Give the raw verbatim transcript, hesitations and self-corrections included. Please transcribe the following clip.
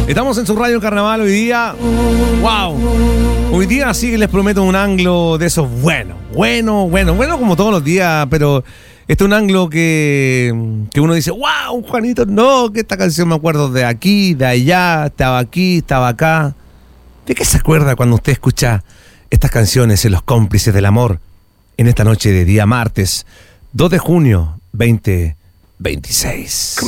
Estamos en su radio Carnaval hoy día. ¡Wow! Hoy día sí que les prometo un anglo de esos buenos. Bueno, bueno, bueno como todos los días, pero este es un anglo que, que uno dice, ¡wow, Juanito! No, que esta canción me acuerdo de aquí, de allá, estaba aquí, estaba acá. ¿De qué se acuerda cuando usted escucha estas canciones en Los Cómplices del Amor en esta noche de día martes, dos de junio, veinte veintiséis?